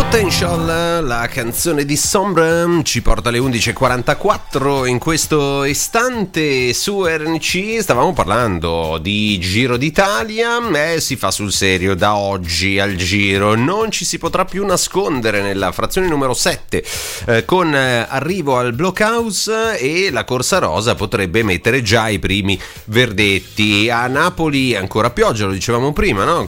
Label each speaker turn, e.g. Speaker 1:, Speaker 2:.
Speaker 1: Potential, la canzone di Sombra, ci porta alle 11.44 in questo istante su RNC. Stavamo parlando di Giro d'Italia, si fa sul serio da oggi al Giro, non ci si potrà più nascondere nella frazione numero 7 con arrivo al blockhouse, e la Corsa Rosa potrebbe mettere già i primi verdetti. A Napoli ancora pioggia, lo dicevamo prima, no?